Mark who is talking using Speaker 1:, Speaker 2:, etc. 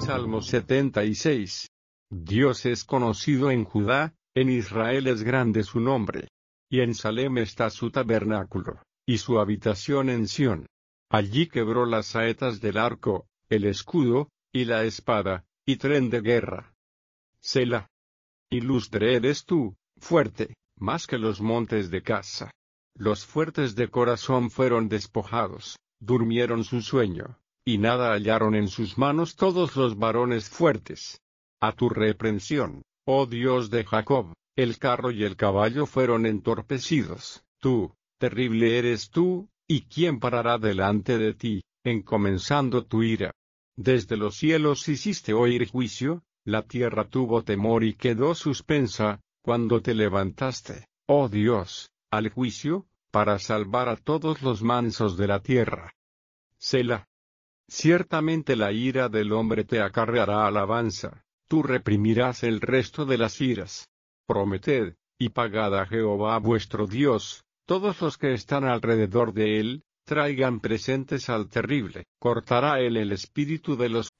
Speaker 1: Salmo 76. Dios es conocido en Judá, en Israel es grande su nombre. Y en Salem está su tabernáculo, y su habitación en Sión. Allí quebró las saetas del arco, el escudo, y la espada, y tren de guerra. Selah. Ilustre eres tú, fuerte, más que los montes de Casa. Los fuertes de corazón fueron despojados, durmieron su sueño, y nada hallaron en sus manos todos los varones fuertes. A tu reprensión, oh Dios de Jacob, el carro y el caballo fueron entorpecidos. Tú, terrible eres tú, ¿y quién parará delante de ti, encomenzando tu ira? Desde los cielos hiciste oír juicio, la tierra tuvo temor y quedó suspensa, cuando te levantaste, oh Dios, al juicio, para salvar a todos los mansos de la tierra. Selah. Ciertamente la ira del hombre te acarreará alabanza, tú reprimirás el resto de las iras. Prometed, y pagad a Jehová vuestro Dios, todos los que están alrededor de él, traigan presentes al terrible. Cortará él el espíritu de los